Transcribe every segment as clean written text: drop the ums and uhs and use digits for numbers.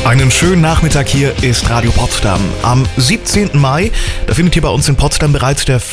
Einen schönen Nachmittag, hier ist Radio Potsdam. Am 17. Mai, da findet hier bei uns in Potsdam bereits der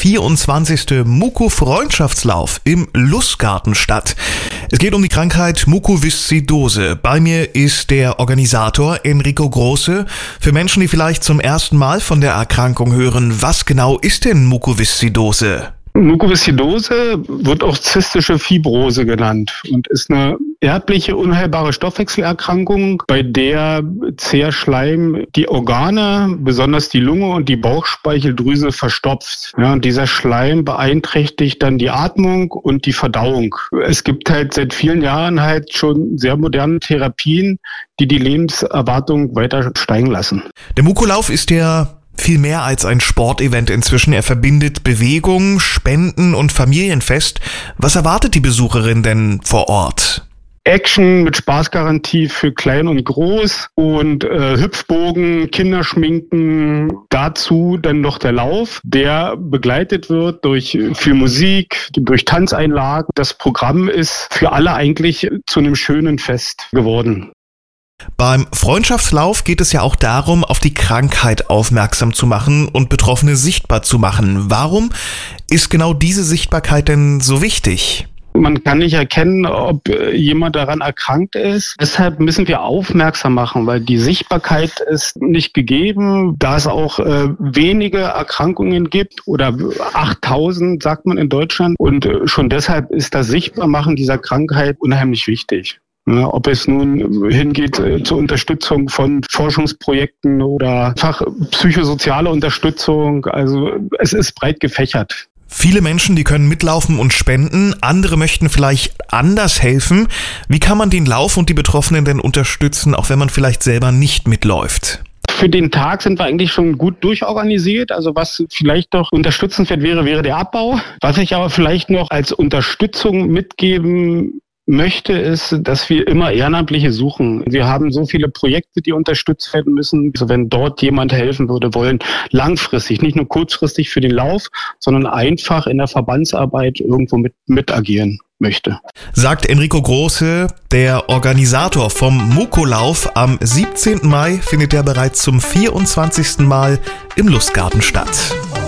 24. Muko-Freundschaftslauf im Lustgarten statt. Es geht um die Krankheit Mukoviszidose. Bei mir ist der Organisator Enrico Große. Für Menschen, die vielleicht zum ersten Mal von der Erkrankung hören, was genau ist denn Mukoviszidose? Mukoviszidose wird auch zystische Fibrose genannt und ist eine erbliche, unheilbare Stoffwechselerkrankung, bei der zäher Schleim die Organe, besonders die Lunge und die Bauchspeicheldrüse verstopft. Ja, und dieser Schleim beeinträchtigt dann die Atmung und die Verdauung. Es gibt halt seit vielen Jahren halt schon sehr moderne Therapien, die die Lebenserwartung weiter steigen lassen. Der Mukolauf ist ja viel mehr als ein Sportevent inzwischen. Er verbindet Bewegung, Spenden und Familienfest. Was erwartet die Besucherin denn vor Ort? Action mit Spaßgarantie für klein und groß und Hüpfbogen, Kinderschminken, dazu dann noch der Lauf, der begleitet wird durch viel Musik, durch Tanzeinlagen. Das Programm ist für alle eigentlich zu einem schönen Fest geworden. Beim Freundschaftslauf geht es ja auch darum, auf die Krankheit aufmerksam zu machen und Betroffene sichtbar zu machen. Warum ist genau diese Sichtbarkeit denn so wichtig? Man kann nicht erkennen, ob jemand daran erkrankt ist. Deshalb müssen wir aufmerksam machen, weil die Sichtbarkeit ist nicht gegeben. Da es auch wenige Erkrankungen gibt oder 8000, sagt man in Deutschland. Und schon deshalb ist das Sichtbarmachen dieser Krankheit unheimlich wichtig. Ja, ob es nun hingeht zur Unterstützung von Forschungsprojekten oder psychosoziale Unterstützung. Also es ist breit gefächert. Viele Menschen, die können mitlaufen und spenden. Andere möchten vielleicht anders helfen. Wie kann man den Lauf und die Betroffenen denn unterstützen, auch wenn man vielleicht selber nicht mitläuft? Für den Tag sind wir eigentlich schon gut durchorganisiert. Also was vielleicht noch unterstützenswert wäre der Abbau. Was ich aber vielleicht noch als Unterstützung mitgeben möchte, ist, dass wir immer Ehrenamtliche suchen. Wir haben so viele Projekte, die unterstützt werden müssen. Also wenn dort jemand helfen würde wollen, langfristig, nicht nur kurzfristig für den Lauf, sondern einfach in der Verbandsarbeit irgendwo mit agieren möchte. Sagt Enrico Große, der Organisator vom Mukolauf. Am 17. Mai findet er bereits zum 24. Mal im Lustgarten statt.